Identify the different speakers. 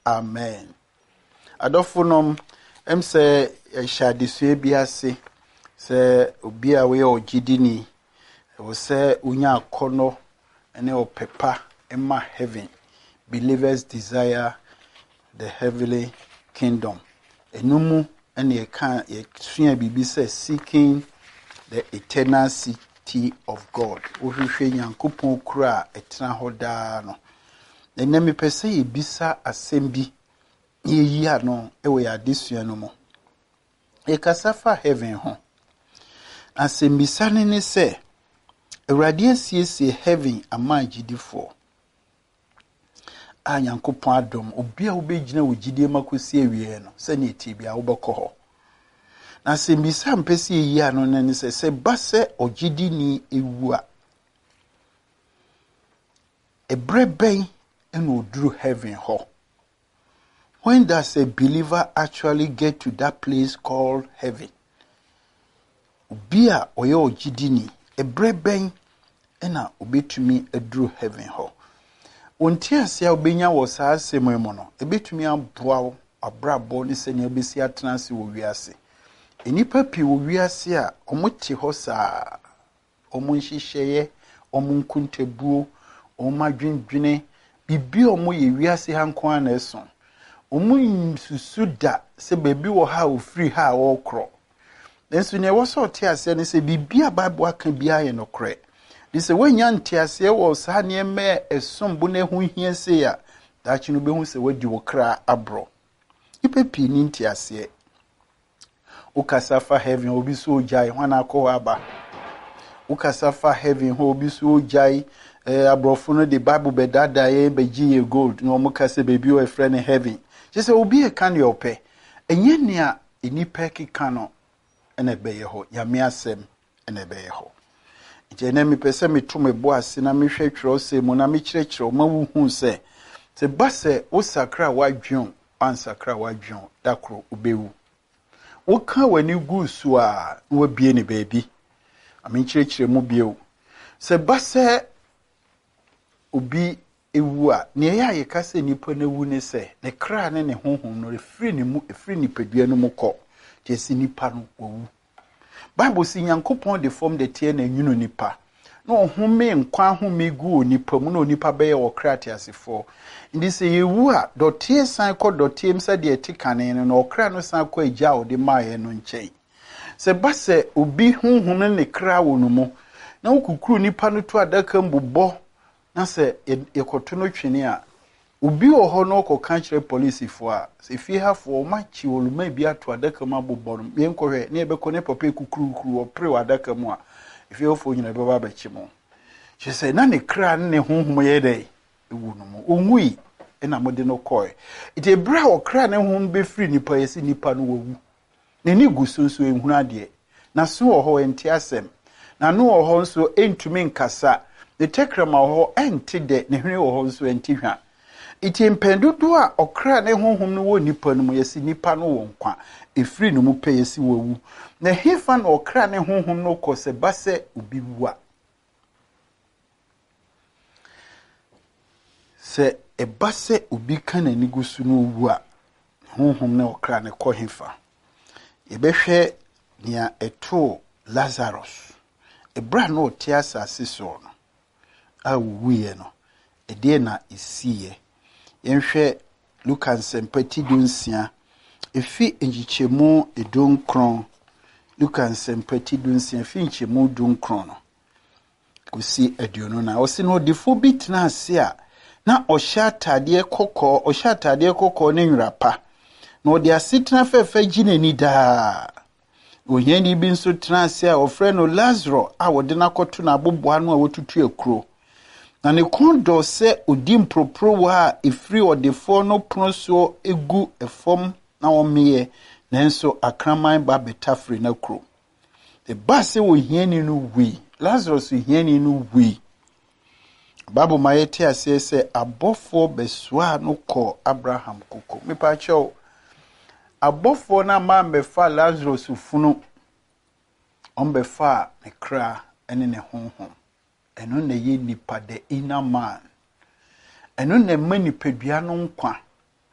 Speaker 1: Amen. Adofunom say shadiswe biase say obia we ogidini we say unya kono ene opepa emma heaven. Believers desire the heavenly kingdom. Enumu ene yeka yesua bibi say seeking the eternal city of God. Ohwehwe Nyankopon kura etena hoda no. Enemi pese yebisa asembi yeyi ano ewe adesua no mo. Ekasafa heaven ho. Asembisa ne se Awurade asiesie heaven amagidifo. A Nyankopon adom obi a wobegyina wogidie makosi awie no se ne etibia wobekọ ho. Na asembisa mpese yeyi ano ne se base ogidini ewu a ebreben eno oduru heaven ho. When does a believer actually get to that place called heaven? Ubia oyo ogidini ebreben ena obetumi aduru heaven ho. Onti ase a obenya wo saa asem mo no ebetumi aboa wo abrabo ni se ne obesi atenase wo wiase. Enipa pi wo wiase a omote ho saa omonhihye omonkuntebuo omadwendwene bibi omo ye wiase hanko ana eso. Omu susuda se bebi wo ha ofiri ha wo kro. Nenso ne wo so te ase ne se bibi a Bible aka bia ye no kre. Dise wanya nte ase wo sa ne me esombo ne ho hia se ya da chi no behu se wadi wo kra abro. Ipepi ni nte ase. Ukasafa heaven obi so jai hwana akọ aba. Ukasafa heaven ho obi so jai abrofo no the Bible bedada ye beji ye gold no mukase bebi o friend heaven. Just obi e kan yo pe. Enye nea enipa keka no ene beye ho. Nyame asem ene beye ho. Nje na mi pese mi to mebo ase na mi hwe twero se mo na mi kyerɛkyerɛ ma wu hu se base wo sakra wadwon ansakra wadwon dakro obewu. Wo ka wani gu so a wo bie ne baabi. Ami kyerɛkyerɛ mu bie se base obi ewu a ne ya ye kase nipa na wu ne se ne kra ne ne honhom no refiri ne mu efiri nipadua no mu kɔ te si nipa no owu. Bible si Nyankopon de form de tie na nwunu nipa na ohome nkwa home gu nipa mu na onipa beye wo kra te asefo ndi se yewu a dotie san kɔ dotie msa de etikane no na okra no san kɔ agya wo de maaye no nkyɛn se base obi honhom ne kra wo no mu na okukuru nipa no to adaka mbobɔ na se ekoto no twene a obi wo ho no kɔ kyerɛ police fo a se fie hafo ma chi oluma bi ato adaka ma bobɔ no me nkɔhwɛ ne ebekɔ ne papa kukuru opre wa adaka mu a fie hafo nyina beba ba chi mo she say na ne kra ne honhom ye dai ewu no mu onwui na mode no kɔe ite bra wo kra ne honhom be free nipa yesi nipa no wawu ne ni gusunso ehunu ade na so wo ho enti asem na no wo ho nso entumi nkasa the tekrama ho enti de ne hwene wo ho nso enti hwa iti mpendudu a okra ne honhom no wo nipa no mu yesi nipa no wo nkwa efiri no mu pe yesi wawu na hifa na okra ne honhom no kɔ se base obi wu a se ebase obi kan ani gusu no wu a honhom ne okra ne kɔ hifa ebehwɛ nia eto Lazarus ebra no te asase so no a wuye no ede na isiye yenhwɛ Luka nsempati dunsia efi enjichemu edunkron Luka nsempati dunsia efi enjichemu dunkron no kusi aduonu na osi no defo bitna ase a na ohya atade kokɔ ne nwrapa na odi asetena fefe ginani daa ohyani bi nso tena ase a ofre no Lazarus a wode na kɔto na aboboa no a wotutu akuro na ne kondo se odi mpropro wa efiri odefo no proso egu efom na omeye nanso akraman ba betafri na kuro the base wo hiani no wi Lazarus hiani no wi Bible mayete ase se abofo beswa no kɔ Abraham koko mepa chew abofo na ma mbefa Lazarus funu ombefa ne kra ene ne honhom eno na ye nipa the inner man eno na ma nipadua no nkwa